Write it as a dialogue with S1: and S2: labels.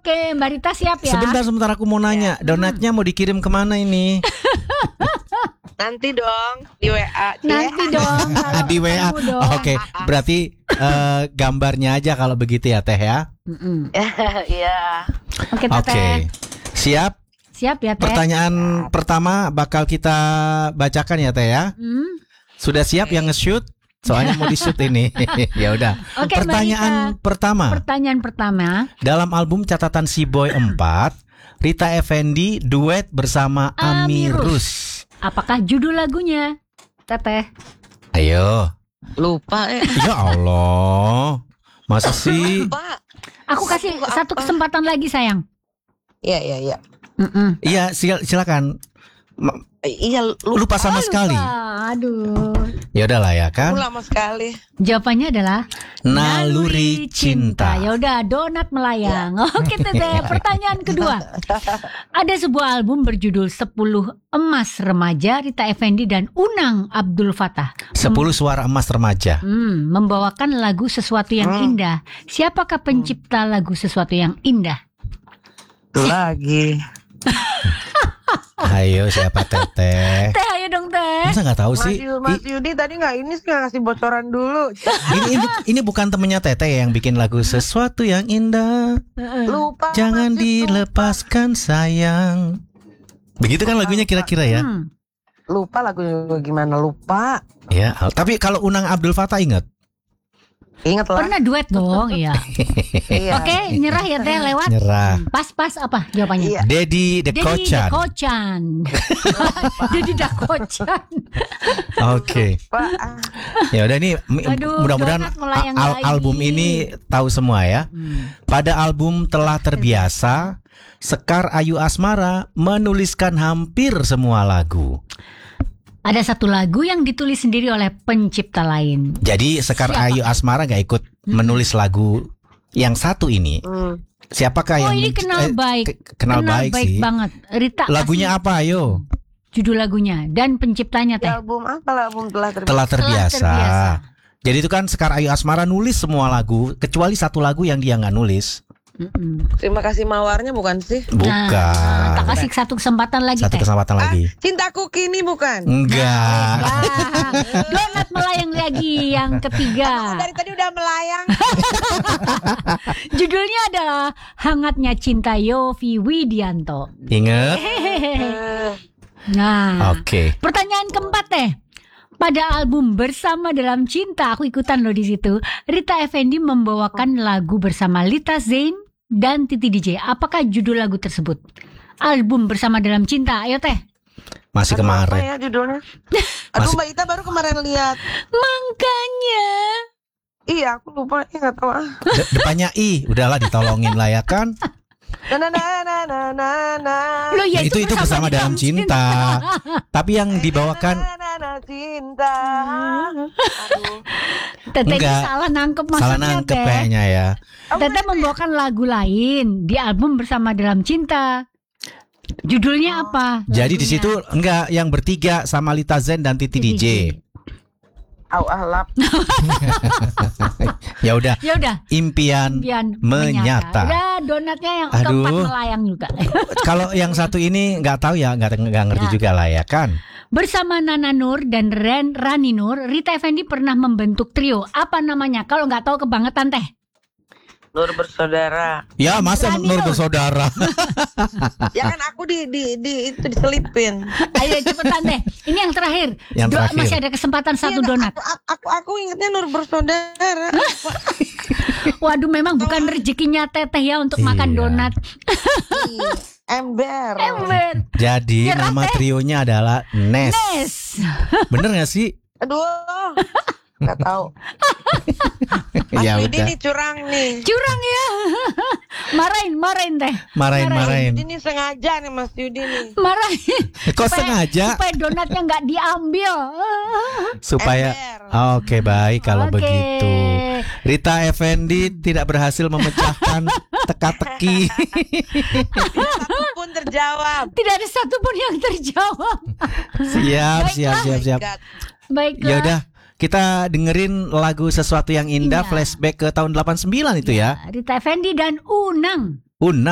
S1: Oke, Mbak Rita siap ya?
S2: Sebentar aku mau nanya, donatnya mau dikirim kemana ini?
S3: Nanti dong di WA.
S1: Nanti dong. kalau
S2: Di WA.
S1: ketemu dong.
S2: Oke, berarti gambarnya aja kalau begitu ya Teh ya.
S3: Iya.
S1: Oke,
S2: Oke.
S1: Teteh.
S2: Siap?
S1: Siap ya, Teh?
S2: Pertanyaan pertama bakal kita bacakan ya Teh ya. Sudah siap yang nge-shoot? Soalnya mau di-shoot ini. Ya udah.
S1: Oke,
S2: Pertanyaan pertama.
S1: Pertanyaan pertama.
S2: Dalam album catatan Si Boy 4, Rita Effendy duet bersama Amirus.
S1: Apakah judul lagunya, Teteh?
S2: Ayo.
S3: Lupa
S2: Ya Allah. Masa sih?
S3: Lupa.
S1: Aku kasih satu kesempatan lagi, sayang.
S3: Iya.
S2: Iya, silakan.
S3: Iya,
S2: Lupa sama sekali.
S1: Aduh.
S2: Ya udahlah ya kan.
S3: Lama sekali.
S1: Jawabannya adalah
S2: Naluri Cinta.
S1: Ya udah, donat melayang. Oke, Teteh. Pertanyaan kedua. Ada sebuah album berjudul 10 Emas Remaja Rita Effendy dan Unang Abdul Fattah.
S2: 10 Suara Emas Remaja.
S1: Membawakan lagu Sesuatu yang Indah. Siapakah pencipta lagu Sesuatu yang Indah?
S3: Itu lagi.
S2: Ayo siapa Teteh?
S1: Teh, ayo dong, Teh.
S2: Masa nggak tahu sih?
S3: Mas Yudi tadi nggak ngasih bocoran dulu.
S2: Ini bukan temennya Teteh yang bikin lagu Sesuatu yang Indah.
S3: Lupa.
S2: Jangan
S3: Mas,
S2: dilepaskan sayang. Begitu kan lagunya kira-kira ya?
S3: Lupa lagunya gimana, lupa.
S2: Ya, tapi kalau Unang Abdul Fattah ingat?
S3: Ingat lah.
S1: Pernah duet dong, iya.
S3: Iya.
S1: Oke, nyerah ya, Teh, lewat.
S2: Nyerah.
S1: Pas apa jawabannya?
S3: Iya.
S2: Dedi Dekocan.
S1: Dedi Dakocan.
S2: Oke.
S3: Pak.
S2: Ya udah nih,
S1: Aduh,
S2: mudah-mudahan
S1: donat melayang lagi.
S2: album ini tahu semua ya. Pada album Telah Terbiasa, Sekar Ayu Asmara menuliskan hampir semua lagu.
S1: Ada satu lagu yang ditulis sendiri oleh pencipta lain.
S2: Jadi Sekar
S1: Siapa?
S2: Ayu Asmara gak ikut menulis lagu yang satu ini. Siapakah yang
S1: ini kenal baik.
S2: Kenal baik sih.
S1: Banget. Rita.
S2: Lagunya apa ayo?
S1: Judul lagunya dan penciptanya, Teh.
S3: Album apa lah, album Telah Terbiasa.
S2: Telah Terbiasa.
S1: Terbiasa.
S2: Jadi itu kan Sekar Ayu Asmara nulis semua lagu kecuali satu lagu yang dia nggak nulis.
S3: Terima kasih mawarnya bukan sih?
S2: Bukan.
S1: Nah, tak kasih satu kesempatan lagi,
S2: Satu
S1: Teh.
S2: kesempatan lagi.
S3: Cintaku Kini bukan?
S2: Enggak.
S1: Donat melayang lagi yang ketiga.
S3: Dari tadi udah melayang.
S1: Judulnya adalah Hangatnya Cinta Yovie Widianto.
S2: Ingat?
S1: Nah,
S2: Oke.
S1: pertanyaan keempat, Teh. Pada album Bersama Dalam Cinta, aku ikutan loh di situ. Rita Effendy membawakan lagu bersama Lita Zain dan Titi DJ. Apakah judul lagu tersebut? Album Bersama Dalam Cinta. Ayo, Teh.
S2: Masih
S3: Apa
S2: kemarin.
S3: ya judulnya? Aduh, Mbak Ita baru kemarin lihat.
S1: Makanya.
S3: Iya, aku lupa. Nggak tahu.
S2: Depannya I, udahlah ditolongin lah ya kan.
S1: Loh, ya
S2: Itu Bersama Dalam Cinta. Tapi yang dibawakan
S3: cinta.
S1: Teteh ini
S2: Enggak.
S1: salah nangkep maksudnya,
S2: salah nangkep
S1: Teh.
S2: kayaknya ya.
S1: Teteh membawakan lagu lain di album Bersama Dalam Cinta. Judulnya apa?
S2: Jadi di situ enggak yang bertiga sama Lita Zain dan Titi DJ.
S3: Au ahlap.
S2: Ya udah.
S1: Ya udah.
S2: Impian menyata.
S1: Udah, donatnya yang
S2: Aduh.
S1: keempat melayang juga.
S2: Kalau yang satu ini nggak tahu ya, nggak ngerti juga lah ya kan.
S1: Bersama Nana Nur dan Rani Nur, Rita Effendy pernah membentuk trio. Apa namanya? Kalau nggak tahu kebangetan, Teh.
S3: Nur Bersaudara.
S2: Ya masa
S1: Rani
S2: Nur
S1: Nur.
S2: Bersaudara.
S3: Ya kan aku itu diselipin.
S1: Ayo cepetan, Teh. Ini yang terakhir.
S2: Yang terakhir.
S1: Masih ada kesempatan satu
S3: Iya,
S1: donat.
S3: Aku ingatnya Nur Bersaudara.
S1: Waduh, memang bukan rezekinya Teteh ya untuk makan
S2: Iya.
S1: donat.
S3: Ember.
S2: Jadi
S1: Nyerah,
S2: nama
S1: Teh.
S2: trionya adalah Nes.
S1: Nes.
S2: Bener nggak sih?
S3: Aduh. Nggak tahu. Mas
S2: Ya
S3: Yudi
S2: udah.
S3: nih curang nih.
S1: Curang ya. Marahin Teh.
S2: Marahin.
S3: Ini sengaja nih Mas Yudi nih.
S1: Marahin.
S2: Kok sengaja?
S1: Supaya donatnya nggak diambil.
S2: Supaya
S3: Ember.
S2: Oke, baik kalau
S1: Oke.
S2: begitu. Rita Effendy tidak berhasil memecahkan teka-teki.
S3: Satu pun terjawab.
S1: Tidak ada satupun yang terjawab.
S2: Siap.
S3: God.
S1: Baiklah.
S2: Ya udah, kita dengerin lagu Sesuatu yang Indah
S1: Iya.
S2: flashback ke tahun 89 itu ya.
S1: Rita Effendy dan Unang.
S2: Una